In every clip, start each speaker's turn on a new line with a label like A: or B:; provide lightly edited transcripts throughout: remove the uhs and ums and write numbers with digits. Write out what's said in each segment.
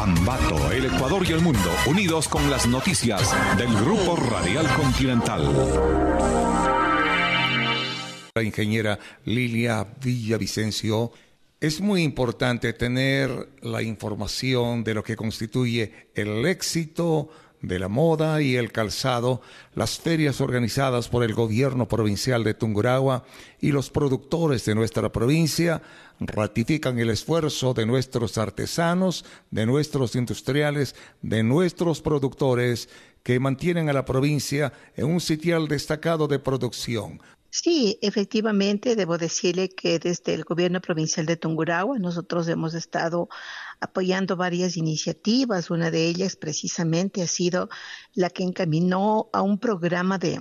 A: Ambato, el Ecuador y el mundo, unidos con las noticias del Grupo Radial Continental.
B: La ingeniera Lilia Villavicencio, es muy importante tener la información de lo que constituye el éxito de la moda y el calzado, las ferias organizadas por el gobierno provincial de Tungurahua y los productores de nuestra provincia ratifican el esfuerzo de nuestros artesanos, de nuestros industriales, de nuestros productores que mantienen a la provincia en un sitial destacado de producción.
C: Sí, efectivamente, debo decirle que desde el gobierno provincial de Tungurahua nosotros hemos estado apoyando varias iniciativas. Una de ellas precisamente ha sido la que encaminó a un programa de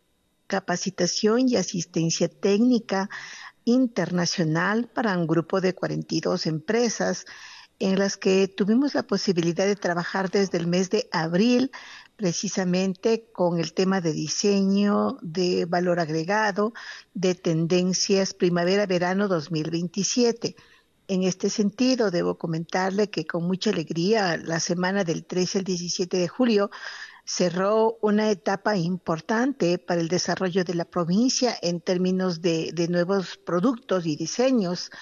C: capacitación y asistencia técnica internacional para un grupo de 42 empresas en las que tuvimos la posibilidad de trabajar desde el mes de abril precisamente con el tema de diseño, de valor agregado, de tendencias primavera-verano 2027. En este sentido, debo comentarle que con mucha alegría la semana del 13 al 17 de julio cerró una etapa importante para el desarrollo de la provincia en términos de nuevos productos y diseños.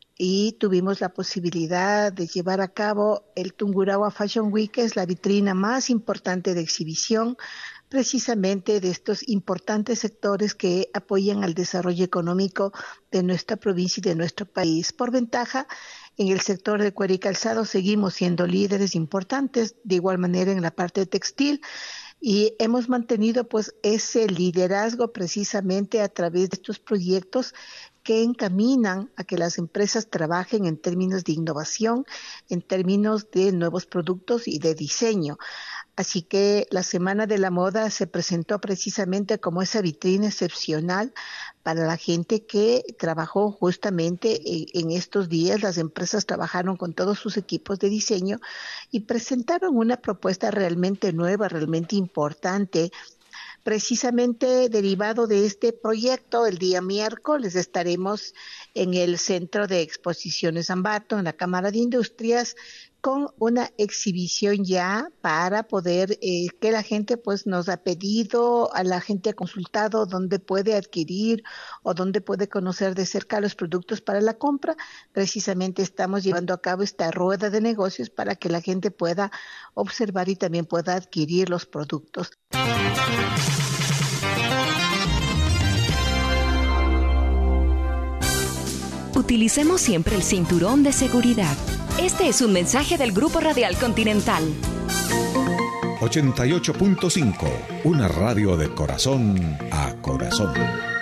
C: Y tuvimos la posibilidad de llevar a cabo el Tungurahua Fashion Week, que es la vitrina más importante de exhibición precisamente de estos importantes sectores que apoyan al desarrollo económico de nuestra provincia y de nuestro país. Por ventaja, en el sector de cuero y calzado seguimos siendo líderes importantes, de igual manera en la parte textil, y hemos mantenido pues ese liderazgo precisamente a través de estos proyectos que encaminan a que las empresas trabajen en términos de innovación, en términos de nuevos productos y de diseño. Así que la Semana de la Moda se presentó precisamente como esa vitrina excepcional para la gente que trabajó justamente en estos días. Las empresas trabajaron con todos sus equipos de diseño y presentaron una propuesta realmente nueva, realmente importante. Precisamente derivado de este proyecto, el día miércoles estaremos en el Centro de Exposiciones Ambato, en la Cámara de Industrias, con una exhibición ya para poder que la gente pues nos ha pedido, a la gente ha consultado dónde puede adquirir o dónde puede conocer de cerca los productos para la compra. Precisamente estamos llevando a cabo esta rueda de negocios para que la gente pueda observar y también pueda adquirir los productos.
D: Utilicemos siempre el cinturón de seguridad. Este es un mensaje del Grupo Radial Continental.
A: 88.5, una radio de corazón a corazón.